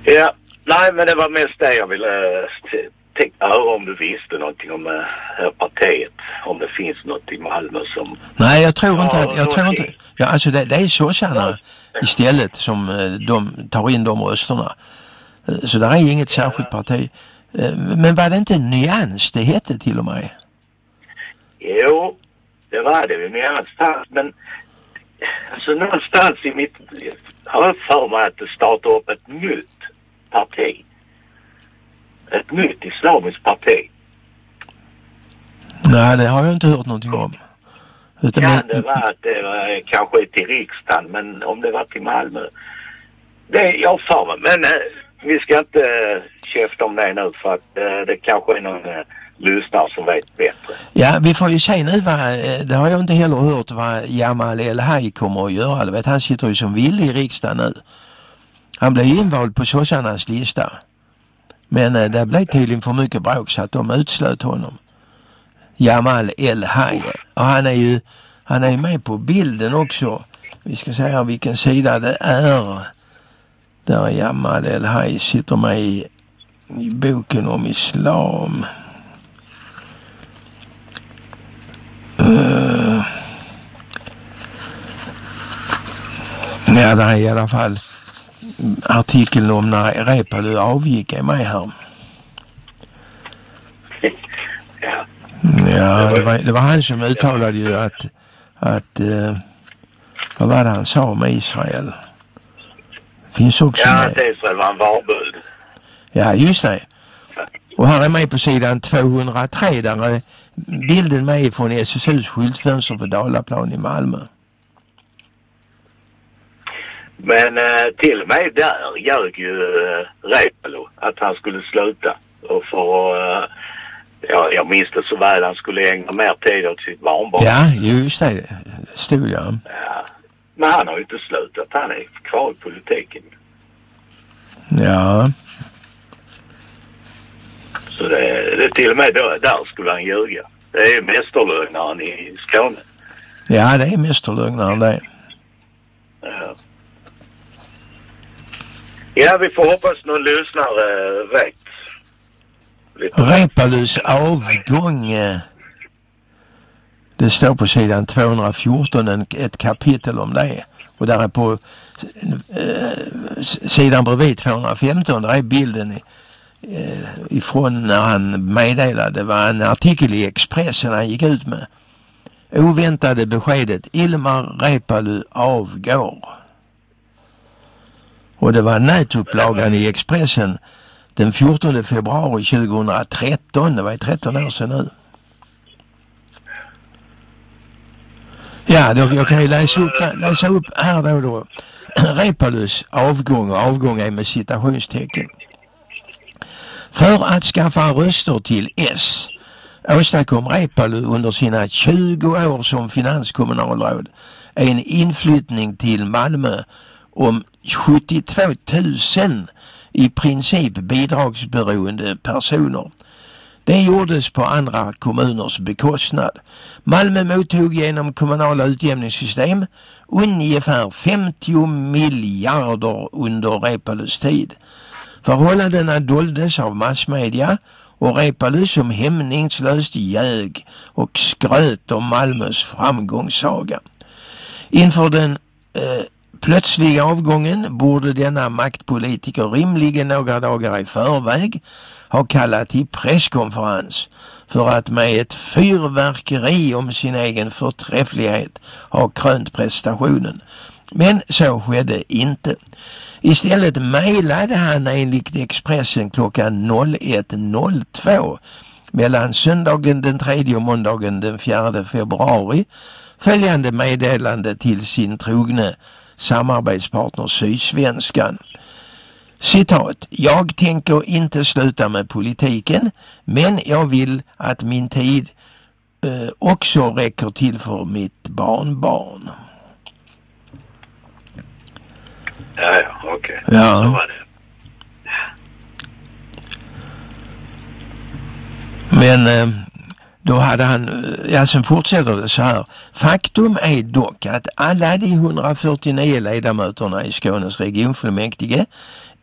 Ja, nej men det var mest det jag ville höra om du visste någonting om partiet. Om det finns något i Malmö som... Nej, jag tror inte. Ja, alltså det är sossarna istället som de tar in de rösterna. Så det är inget särskilt parti. Men var det inte Nyans det hette till och med? Jo, det var det någonstans. Men alltså någonstans i mitt... har jag för mig att det startar upp ett nytt parti. Ett nytt islamiskt parti. Nej, det har jag inte hört någonting om. Det var att det var kanske till riksdagen, men om det var till Malmö. Det är jag för mig. Men vi ska inte käfta om det nu för att det kanske är någon lyssnare som vet bättre. Ja, vi får ju se nu det har jag inte heller hört vad Jamal El-Haj kommer att göra. Du vet, han sitter ju som vill i riksdagen nu. Han blev invald på sossarnas lista. Men det blev tydligen för mycket bråk så att de utslöt honom. Jamal El-Haj. Och han är ju med på bilden också. Vi ska säga vilken sida det är. Där Jamal El-Haj sitter med i boken om islam. Ja, det är i alla fall artikeln om när Reepalu avgick är med här. Ja, det var han som uttalade ju att vad var det han sa om Israel? Finns också ja, med. Att Israel var en varbud. Ja, just det. Och här är med på sidan 203 där är bilden med från SSUs skyltfönster för Dalaplan i Malmö. Men till och med där ljög ju Reepalu att han skulle sluta. Och för jag minns det så väl, han skulle ägna mer tid åt sitt barnbarn. Ja, just det. Stod jag. Ja. Men han har ju inte slutat. Han är kvar i politiken. Ja. Så det till och med där skulle han ljuga. Det är ju mästerlögnaren i Skåne. Ja, det är mästerlögnaren det. Ja. Ja, vi får hoppas någon lyssnare vet. Reepalus avgång. Det står på sidan 214 ett kapitel om det. Och där är på sidan bredvid 215 där är bilden ifrån när han meddelade. Det var en artikel i Expressen han gick ut med. Oväntade beskedet: Ilmar Reepalu avgår. Och det var nätupplagan i Expressen den 14 februari 2013. Det var 13 år sedan nu. Ja, jag kan ju läsa upp här då. Reepalus avgång, och avgång är med citationstecken. För att skaffa röster till S åstadkom Reepalu under sina 20 år som finanskommunalråd en inflyttning till Malmö om 72 000 i princip bidragsberoende personer. Det gjordes på andra kommuners bekostnad. Malmö mottog genom kommunala utjämningssystem ungefär 50 miljarder under Reepalus tid. Förhållandena doldes av massmedia och Reepalu som hämningslöst ljög och skröt om Malmös framgångssaga. Inför den plötsliga avgången borde denna maktpolitiker rimligen några dagar i förväg ha kallat till presskonferens för att med ett fyrverkeri om sin egen förträfflighet ha krönt prestationen. Men så skedde inte. Istället mejlade han enligt Expressen klockan 01.02 mellan söndagen den 3 och måndagen den 4 februari följande meddelande till sin trogne samarbetspartner Sydsvenskan. Citat: jag tänker inte sluta med politiken, men jag vill att min tid också räcker till för mitt barnbarn. Ja, okej. Ja. Så var det. Men då hade han, sen fortsätter det så här. Faktum är dock att alla de 149 ledamöterna i Skånes regionfullmäktige